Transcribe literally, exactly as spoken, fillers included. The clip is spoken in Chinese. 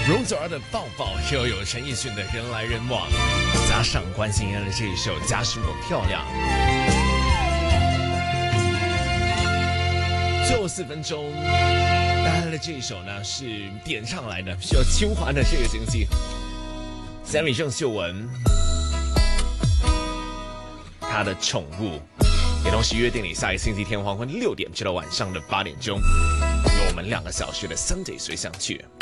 容祖儿的抱抱，又有陈奕迅的人来人往，加上关心妍的这一首《家是否漂亮》。最后四分钟，带来的这一首呢是点唱来的，需要清华的这个经济。Sammy 郑秀文，他的宠物，也同时约定你下一星期天黄昏六点直到晚上的八点钟，有我们两个小时的 Sunday 随想曲。